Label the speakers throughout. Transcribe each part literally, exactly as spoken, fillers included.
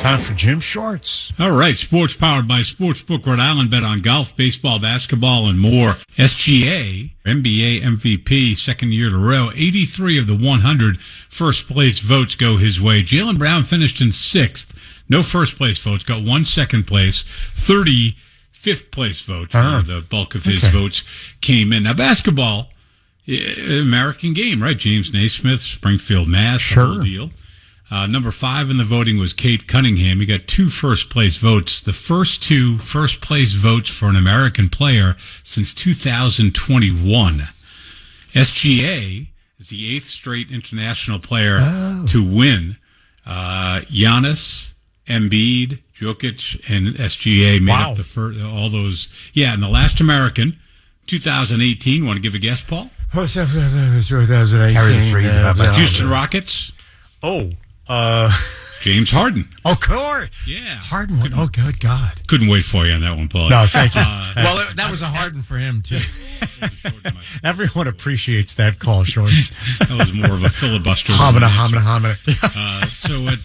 Speaker 1: Time for Jim Shorts.
Speaker 2: All right, sports powered by Sportsbook Rhode Island. Bet on golf, baseball, basketball, and more. S G A, N B A M V P, second year in a row. eighty-three of the one hundred first place votes go his way. Jaylen Brown finished in sixth. No first place votes. Got one second place. thirty fifth place votes. Uh-huh. The bulk of his okay. votes came in. Now, basketball, American game, right? James Naismith, Springfield, Mass.
Speaker 1: Sure.
Speaker 2: The whole deal. Uh, number five in the voting was Kate Cunningham. He got two first-place votes, the first two first-place votes for an American player since two thousand twenty-one. S G A is the eighth straight international player oh. to win. Uh, Giannis, Embiid, Jokic, and S G A made
Speaker 1: wow.
Speaker 2: up the first, all those. Yeah, and the last American, two thousand eighteen. Want to give a guess, Paul?
Speaker 1: What's that? twenty eighteen.
Speaker 3: Carry the three.
Speaker 1: Uh,
Speaker 3: uh,
Speaker 2: Houston Rockets.
Speaker 1: Oh. Uh,
Speaker 2: James Harden.
Speaker 1: Oh, course.
Speaker 2: Yeah.
Speaker 1: Harden went. Oh, good God.
Speaker 2: Couldn't wait for you on that one, Paul.
Speaker 1: No, thank you.
Speaker 3: Uh, well, it, that was a Harden for him, too.
Speaker 1: Everyone appreciates that call, Shorts.
Speaker 2: That was more of a filibuster.
Speaker 1: Homina, homina, homina.
Speaker 2: Uh, so at,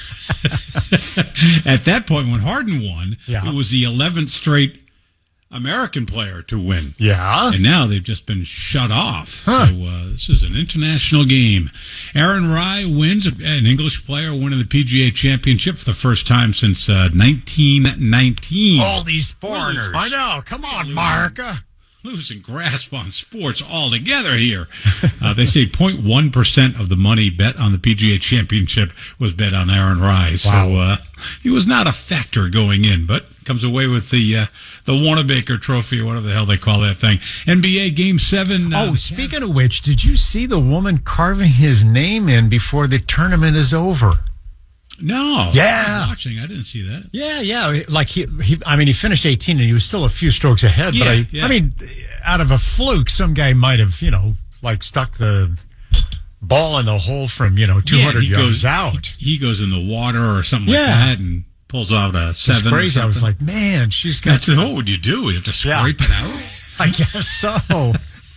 Speaker 2: uh, at that point, when Harden won,
Speaker 1: yeah.
Speaker 2: it was the eleventh straight American player to win.
Speaker 1: Yeah.
Speaker 2: And now they've just been shut off.
Speaker 1: Huh.
Speaker 2: So uh, this is an international game. Aaron Rai wins, an English player winning the P G A Championship for the first time since uh, nineteen nineteen.
Speaker 3: All these foreigners.
Speaker 1: I know. Come on, Mark.
Speaker 2: Losing grasp on sports altogether here. Uh, they say zero point one percent of the money bet on the P G A Championship was bet on Aaron Rai. Wow. So uh, he was not a factor going in, but comes away with the uh, the Wanamaker Trophy, or whatever the hell they call that thing. N B A Game seven. Uh,
Speaker 1: oh, speaking of which, did you see the woman carving his name in before the tournament is over?
Speaker 2: No.
Speaker 1: Yeah.
Speaker 2: I was watching. I didn't see that.
Speaker 1: Yeah, yeah. Like, he, he I mean, he finished eighteen and he was still a few strokes ahead.
Speaker 2: Yeah,
Speaker 1: but I,
Speaker 2: yeah.
Speaker 1: I mean, out of a fluke, some guy might have, you know, like stuck the ball in the hole from, you know, two hundred
Speaker 2: yeah,
Speaker 1: yards
Speaker 2: goes,
Speaker 1: out.
Speaker 2: He, he goes in the water or something
Speaker 1: yeah.
Speaker 2: like that and pulls out a seven.
Speaker 1: It's crazy. I was like, man, she's got.
Speaker 2: To, what would you do? You have to scrape
Speaker 1: yeah.
Speaker 2: it out?
Speaker 1: I guess so.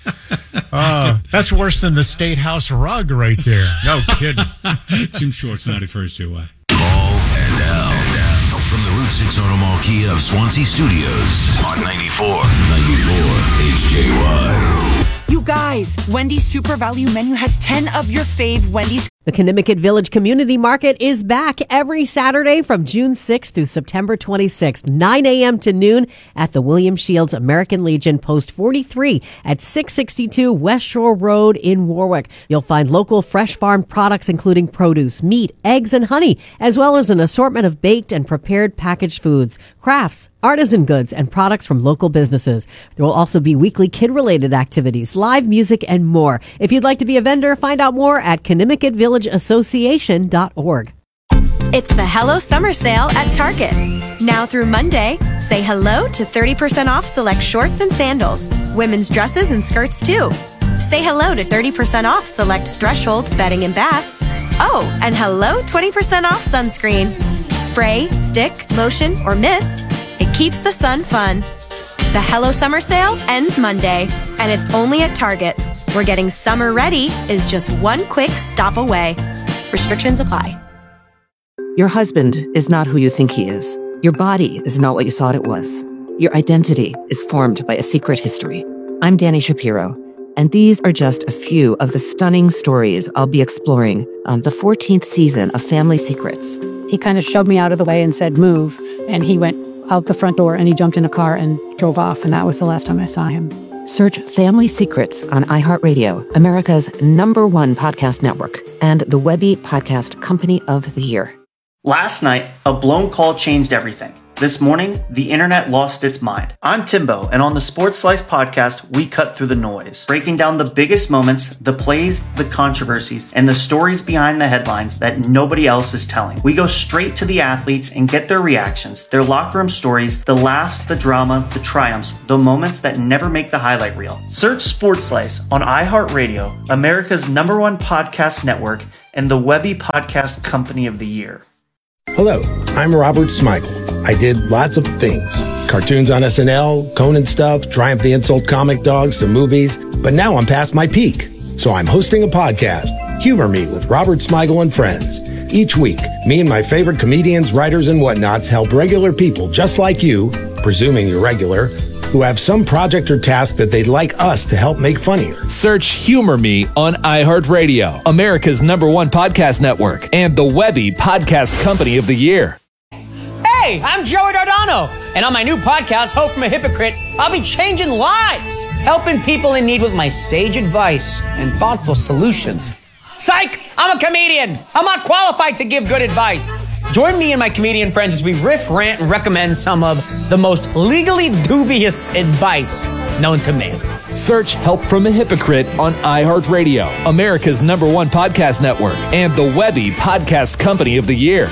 Speaker 1: Uh, that's worse than the State House rug right there. No kidding.
Speaker 2: Jim Shorts, ninety-first J Y.
Speaker 4: Call and now from the Route six Auto Mall Kia of Swansea Studios on ninety-four, ninety-four H J Y.
Speaker 5: You guys, Wendy's Super Value Menu has ten of your fave Wendy's.
Speaker 6: The Conimicut Village Community Market is back every Saturday from June sixth through September twenty-sixth, nine a.m. to noon at the William Shields American Legion, Post forty-three at six sixty-two West Shore Road in Warwick. You'll find local fresh farm products including produce, meat, eggs, and honey, as well as an assortment of baked and prepared packaged foods, crafts, artisan goods, and products from local businesses. There will also be weekly kid-related activities, live music, and more. If you'd like to be a vendor, find out more at Conimicut Village Association dot org.
Speaker 7: It's the Hello Summer Sale at Target. Now through Monday, say hello to thirty percent off select shorts and sandals, women's dresses and skirts too. Say hello to thirty percent off select Threshold bedding and bath. Oh, and hello twenty percent off sunscreen. Spray, stick, lotion, or mist. It keeps the sun fun. The Hello Summer Sale ends Monday, and it's only at Target, where getting summer ready is just one quick stop away. Restrictions apply.
Speaker 8: Your husband is not who you think he is. Your body is not what you thought it was. Your identity is formed by a secret history. I'm Danny Shapiro, and these are just a few of the stunning stories I'll be exploring on the fourteenth season of Family Secrets.
Speaker 9: He kind of shoved me out of the way and said, move, and he went out the front door and he jumped in a car and drove off, and that was the last time I saw him.
Speaker 8: Search Family Secrets on iHeartRadio, America's number one podcast network, and the Webby Podcast Company of the Year.
Speaker 10: Last night, a blown call changed everything. This morning, the internet lost its mind. I'm Timbo, and on the Sports Slice podcast, we cut through the noise, breaking down the biggest moments, the plays, the controversies, and the stories behind the headlines that nobody else is telling. We go straight to the athletes and get their reactions, their locker room stories, the laughs, the drama, the triumphs, the moments that never make the highlight reel. Search Sports Slice on iHeartRadio, America's number one podcast network, and the Webby Podcast Company of the Year.
Speaker 11: Hello, I'm Robert Smigel. I did lots of things. Cartoons on S N L, Conan stuff, Triumph the Insult Comic Dog, some movies. But now I'm past my peak. So I'm hosting a podcast, Humor Me with Robert Smigel and Friends. Each week, me and my favorite comedians, writers, and whatnots help regular people just like you, presuming you're regular, who have some project or task that they'd like us to help make funnier.
Speaker 12: Search Humor Me on iHeartRadio, America's number one podcast network, and the Webby Podcast Company of the Year.
Speaker 13: Hey, I'm Joey Dardano, and on my new podcast, Hope from a Hypocrite, I'll be changing lives, helping people in need with my sage advice and thoughtful solutions. Psych! I'm a comedian. I'm not qualified to give good advice. Join me and my comedian friends as we riff, rant, and recommend some of the most legally dubious advice known to man.
Speaker 12: Search Help from a Hypocrite on iHeartRadio, America's number one podcast network, and the Webby Podcast Company of the Year.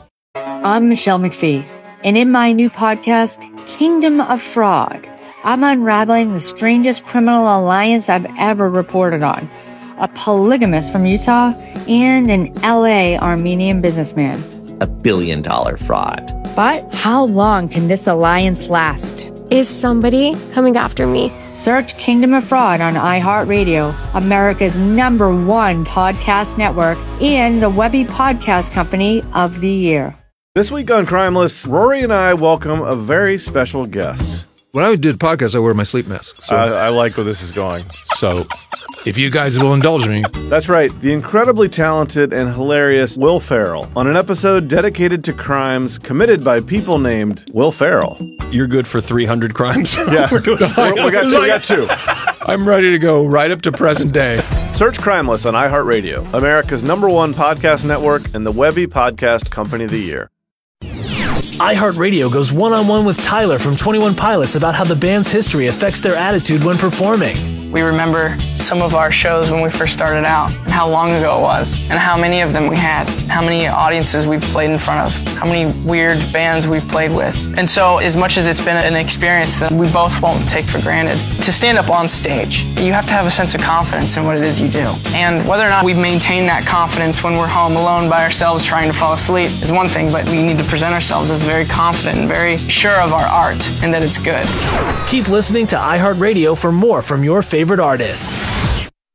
Speaker 14: I'm Michelle McPhee, and in my new podcast, Kingdom of Fraud, I'm unraveling the strangest criminal alliance I've ever reported on. A polygamist from Utah and an L A Armenian businessman.
Speaker 15: A billion dollar fraud.
Speaker 14: But how long can this alliance last?
Speaker 16: Is somebody coming after me?
Speaker 14: Search Kingdom of Fraud on iHeartRadio, America's number one podcast network, and the Webby Podcast Company of the Year.
Speaker 17: This week on Crimeless, Rory and I welcome a very special guest.
Speaker 18: When I do the podcast, I wear my sleep mask. So.
Speaker 17: I, I like where this is going.
Speaker 18: So, if you guys will indulge me.
Speaker 17: That's right, the incredibly talented and hilarious Will Ferrell on an episode dedicated to crimes committed by people named Will Ferrell.
Speaker 19: You're good for three hundred crimes?
Speaker 17: Yeah, we're doing, we're, we, got two, we got two.
Speaker 18: I'm ready to go right up to present day.
Speaker 17: Search Crimeless on iHeartRadio, America's number one podcast network, and the Webby Podcast Company of the Year.
Speaker 20: iHeartRadio goes one-on-one with Tyler from twenty-one Pilots about how the band's history affects their attitude when performing.
Speaker 21: We remember some of our shows when we first started out and how long ago it was and how many of them we had, how many audiences we've played in front of, how many weird bands we've played with. And so as much as it's been an experience that we both won't take for granted, to stand up on stage, you have to have a sense of confidence in what it is you do. And whether or not we've maintained that confidence when we're home alone by ourselves trying to fall asleep is one thing, but we need to present ourselves as very confident and very sure of our art and that it's good.
Speaker 20: Keep listening to iHeartRadio for more from your favorite artists.